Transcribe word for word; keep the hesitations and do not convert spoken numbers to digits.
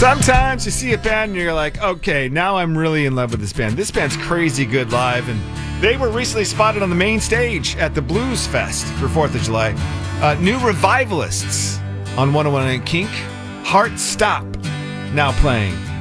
Sometimes you see a band and you're like, okay, now I'm really in love with this band. This band's crazy good live, and they were recently spotted on the main stage at the Blues Fest for fourth of July. Uh, new Revivalists on one oh one Kink. Heart Stop now playing.